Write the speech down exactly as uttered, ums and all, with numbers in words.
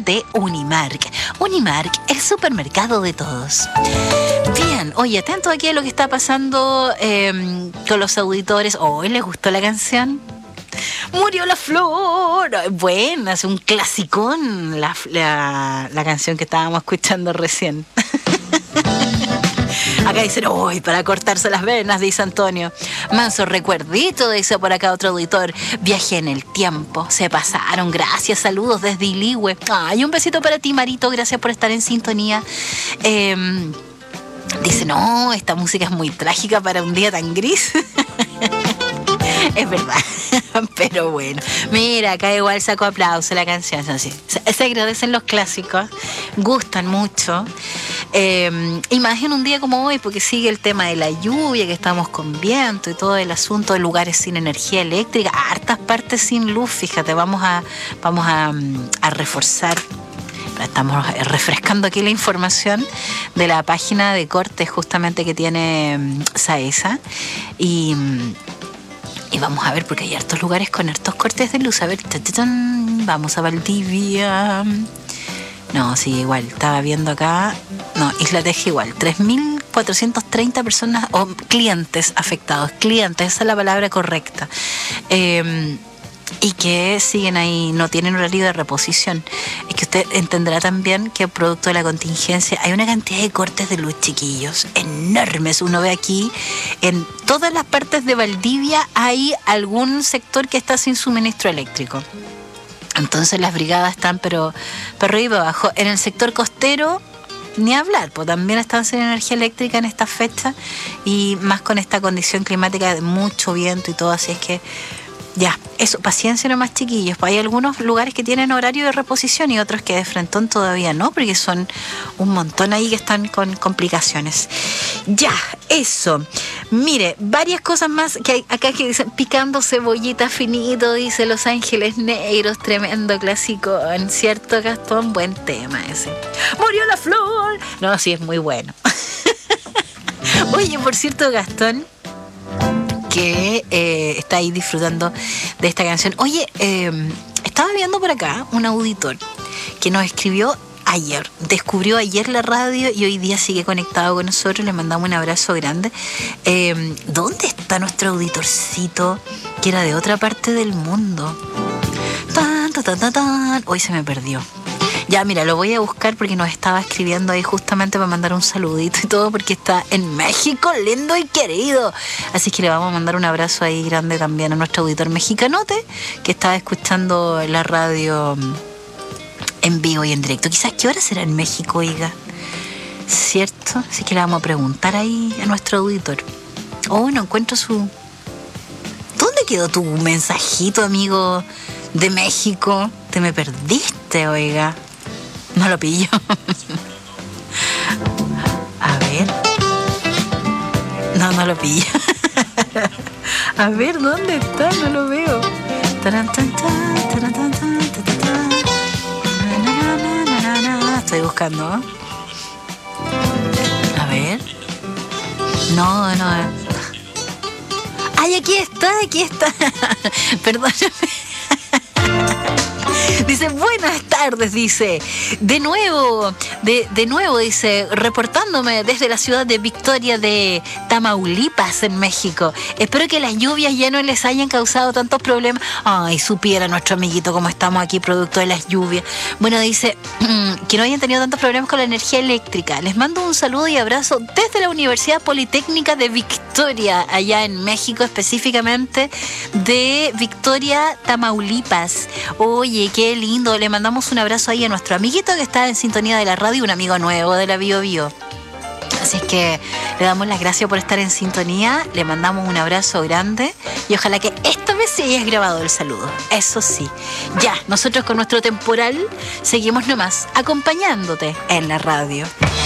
oficial de Unimark. Unimark, el supermercado de todos. Bien, oye, atento aquí a lo que está pasando eh, con los auditores. ¿Hoy les gustó la canción? Murió la flor. Bueno, es un clasicón la, la, la canción que estábamos escuchando recién. Acá dicen, uy, para cortarse las venas, dice Antonio. Manso recuerdito, dice por acá otro auditor. Viajé en el tiempo, se pasaron, gracias, saludos desde Iligüe. Ay, un besito para ti, Marito, gracias por estar en sintonía. Eh, dice, no, esta música es muy trágica para un día tan gris. Es verdad, pero bueno. Mira, acá igual sacó aplauso la canción. Así. Se, se agradecen los clásicos, gustan mucho. Eh, y más en un día como hoy, porque sigue el tema de la lluvia, que estamos con viento y todo el asunto de lugares sin energía eléctrica, hartas partes sin luz. Fíjate, vamos a, vamos a, a reforzar. Estamos refrescando aquí la información de la página de cortes justamente que tiene SAESA. Y... Y vamos a ver, porque hay hartos lugares con hartos cortes de luz. A ver, vamos a Valdivia. No, sí, igual, estaba viendo acá. No, Isla Teja igual. tres mil cuatrocientas treinta personas o clientes afectados. Clientes, esa es la palabra correcta. Eh, y que siguen ahí, no tienen horario de reposición. Es que usted entenderá también que producto de la contingencia hay una cantidad de cortes de luz, chiquillos, enormes. Uno ve aquí, en todas las partes de Valdivia hay algún sector que está sin suministro eléctrico. Entonces las brigadas están, pero, pero arriba y abajo. En el sector costero, ni hablar, pues también están sin energía eléctrica en esta fecha, y más con esta condición climática de mucho viento y todo, así es que ya, eso, paciencia nomás, chiquillos. Hay algunos lugares que tienen horario de reposición y otros que de frentón todavía no, porque son un montón ahí que están con complicaciones. Ya, eso. Mire, varias cosas más que hay acá que dicen, picando cebollita finito, dice Los Ángeles Negros, tremendo clásico, ¿cierto, Gastón? Buen tema ese. Murió la flor. No, sí, es muy bueno. Oye, por cierto, Gastón, que eh, está ahí disfrutando de esta canción. Oye, eh, estaba viendo por acá un auditor que nos escribió ayer, descubrió ayer la radio y hoy día sigue conectado con nosotros. Le mandamos un abrazo grande. Eh, ¿Dónde está nuestro auditorcito que era de otra parte del mundo? Tan, tan, tan, tan, tan. Hoy se me perdió. Ya, mira, lo voy a buscar porque nos estaba escribiendo ahí justamente para mandar un saludito y todo, porque está en México, lindo y querido. Así que le vamos a mandar un abrazo ahí grande también a nuestro auditor mexicanote que estaba escuchando la radio en vivo y en directo. Quizás, ¿qué hora será en México, oiga? ¿Cierto? Así que le vamos a preguntar ahí a nuestro auditor. Oh, no encuentro su... ¿Dónde quedó tu mensajito, amigo de México? Te me perdiste, oiga. No lo pillo. A ver. No, no lo pillo. A ver, ¿dónde está? No lo veo. Estoy buscando. A ver. No, no. Ay, aquí está, aquí está. Perdóname. Dice, buenas tardes, dice, de nuevo, de, de nuevo, dice, reportándome desde la ciudad de Victoria de Tamaulipas, en México. Espero que las lluvias ya no les hayan causado tantos problemas. Ay, supiera nuestro amiguito cómo estamos aquí, producto de las lluvias. Bueno, dice, que no hayan tenido tantos problemas con la energía eléctrica. Les mando un saludo y abrazo desde la Universidad Politécnica de Victoria, allá en México, específicamente de Victoria, Tamaulipas. Oye, qué lindo. Le mandamos un abrazo ahí a nuestro amiguito que está en sintonía de la radio, un amigo nuevo de la Bio Bio. Así es que le damos las gracias por estar en sintonía, le mandamos un abrazo grande y ojalá que esta vez se hayas grabado el saludo. Eso sí, ya, nosotros con nuestro temporal seguimos nomás acompañándote en la radio.